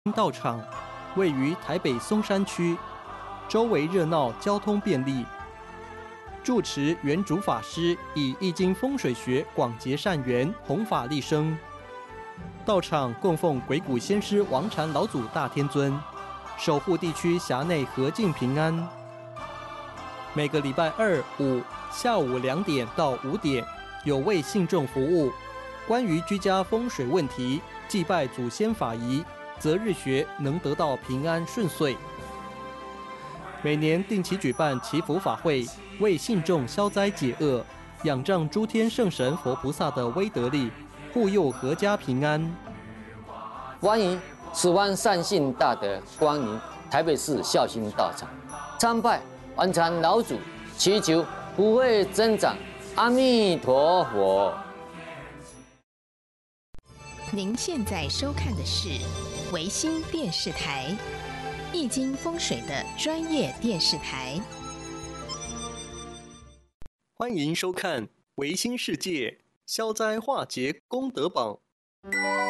道场位于台北松山区，周围热闹，交通便利。住持原主法师以易经风水学广结善缘，弘法利生。道场供奉鬼谷先师王禅老祖大天尊，守护地区辖内和静平安。每个礼拜二、五下午2点到5点，有为信众服务。关于居家风水问题、祭拜祖先法仪、择日学，能得到平安顺遂。每年定期举办祈福法会，为信众消灾解厄，仰仗诸天圣神佛菩萨的威德力，护佑阖家平安。 欢迎十方善信大德光临台北市孝心道场，参拜王禅老祖，祈求福慧增长。阿弥陀佛。 您现在收看的是维新电视台，易经风水的专业电视台。 欢迎收看维新世界消灾化解功德榜。